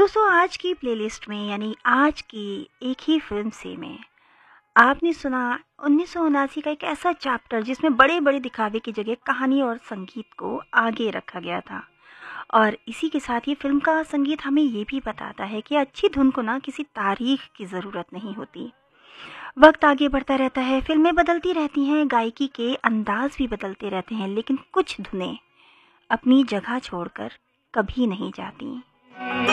दोस्तों आज की प्लेलिस्ट में यानी आज की एक ही फिल्म से में आपने सुना 1979 का एक ऐसा चैप्टर जिसमें बड़े बड़े दिखावे की जगह कहानी और संगीत को आगे रखा गया था। और इसी के साथ ही फिल्म का संगीत हमें ये भी बताता है कि अच्छी धुन को ना किसी तारीख की ज़रूरत नहीं होती। वक्त आगे बढ़ता रहता है, फिल्में बदलती रहती हैं, गायकी के अंदाज भी बदलते रहते हैं, लेकिन कुछ धुनें अपनी जगह छोड़कर कभी नहीं जाती।